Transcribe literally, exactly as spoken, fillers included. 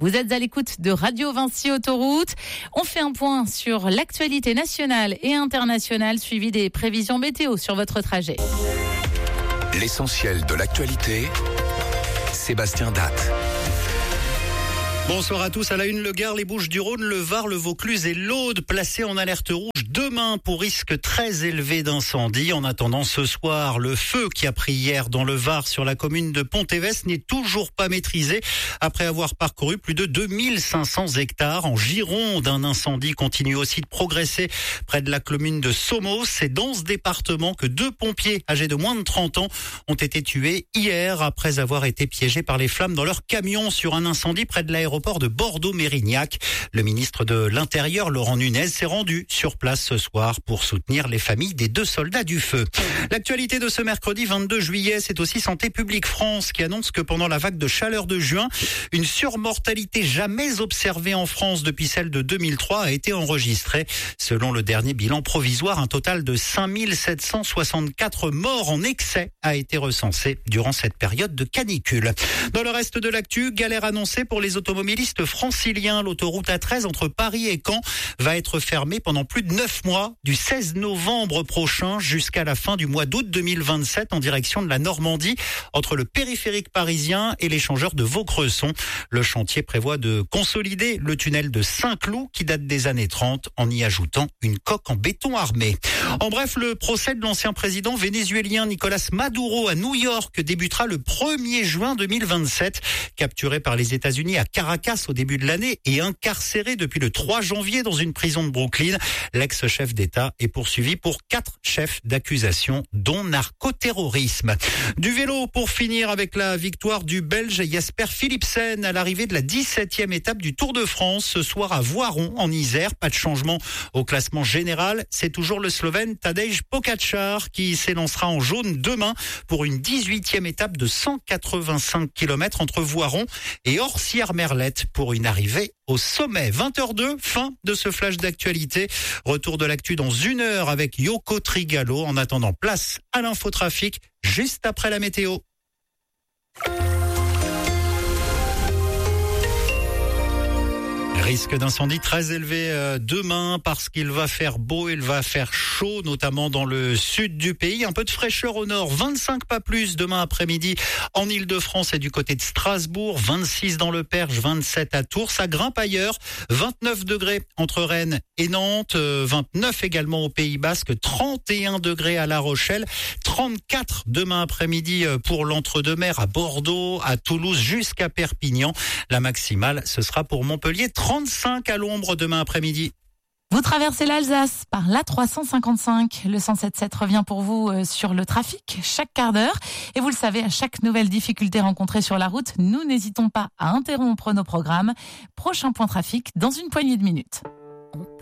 Vous êtes à l'écoute de Radio Vinci Autoroute. On fait un point sur l'actualité nationale et internationale, suivi des prévisions météo sur votre trajet. L'essentiel de l'actualité, Sébastien Datte. Bonsoir à tous. À la une, le Gard, les Bouches-du-Rhône, le Var, le Vaucluse et l'Aude placés en alerte rouge demain pour risque très élevé d'incendie. En attendant ce soir, le feu qui a pris hier dans le Var sur la commune de Pont-Évès n'est toujours pas maîtrisé après avoir parcouru plus de deux mille cinq cents hectares. En Gironde, un incendie continue aussi de progresser près de la commune de Somos. C'est dans ce département que deux pompiers âgés de moins de trente ans ont été tués hier après avoir été piégés par les flammes dans leur camion sur un incendie près de l'aéroport Aéroport de Bordeaux-Mérignac. Le ministre de l'Intérieur, Laurent Nunez, s'est rendu sur place ce soir pour soutenir les familles des deux soldats du feu. L'actualité de ce mercredi vingt-deux juillet, c'est aussi Santé publique France qui annonce que pendant la vague de chaleur de juin, une surmortalité jamais observée en France depuis celle de deux mille trois a été enregistrée. Selon le dernier bilan provisoire, un total de cinq mille sept cent soixante-quatre morts en excès a été recensé durant cette période de canicule. Dans le reste de l'actu, galère annoncée pour les automobilistes franciliens. L'autoroute A treize entre Paris et Caen va être fermée pendant plus de neuf mois, du seize novembre prochain jusqu'à la fin du mois d'août deux mille vingt-sept en direction de la Normandie, entre le périphérique parisien et l'échangeur de Vaucresson. Le chantier prévoit de consolider le tunnel de Saint-Cloud qui date des années trente en y ajoutant une coque en béton armé. En bref, le procès de l'ancien président vénézuélien Nicolás Maduro à New York débutera le premier juin deux mille vingt-sept. Capturé par les États-Unis à Caracas au début de l'année et incarcéré depuis le trois janvier dans une prison de Brooklyn, l'ex-chef d'État est poursuivi pour quatre chefs d'accusation, dont narcoterrorisme. Du vélo pour finir avec la victoire du Belge Jasper Philipsen à l'arrivée de la dix-septième étape du Tour de France ce soir à Voiron en Isère. Pas de changement au classement général. C'est toujours le Slovène Tadej Pogačar qui s'élancera en jaune demain pour une dix-huitième étape de cent quatre-vingt-cinq kilomètres entre Voiron et Orsières-Merlette pour une arrivée au sommet. vingt heures deux, fin de ce flash d'actualité. Retour de l'actu dans une heure avec Yoko Trigalo. En attendant, place à l'infotrafic juste après la météo. Risque d'incendie très élevé euh, demain parce qu'il va faire beau, il va faire chaud, notamment dans le sud du pays. Un peu de fraîcheur au nord, vingt-cinq pas plus demain après-midi en Ile-de-France et du côté de Strasbourg, vingt-six dans le Perche, vingt-sept à Tours. Ça grimpe ailleurs, vingt-neuf degrés entre Rennes et Nantes, euh, vingt-neuf également au Pays Basque, trente et un degrés à La Rochelle, trente-quatre demain après-midi pour l'Entre-deux-Mers à Bordeaux, à Toulouse jusqu'à Perpignan. La maximale, ce sera pour Montpellier, trente-cinq à l'ombre demain après-midi. Vous traversez l'Alsace par l'A trois cent cinquante-cinq. Le cent sept sept revient pour vous sur le trafic chaque quart d'heure. Et vous le savez, à chaque nouvelle difficulté rencontrée sur la route, nous n'hésitons pas à interrompre nos programmes. Prochain point trafic dans une poignée de minutes.